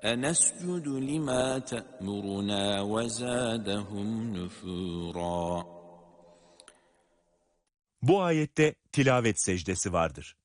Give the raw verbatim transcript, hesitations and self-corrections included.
أَنَسْجُدُ لِمَا تَأْمُرُنَا وَزَادَهُمْ نُفُورًا. Bu ayette tilavet secdesi vardır.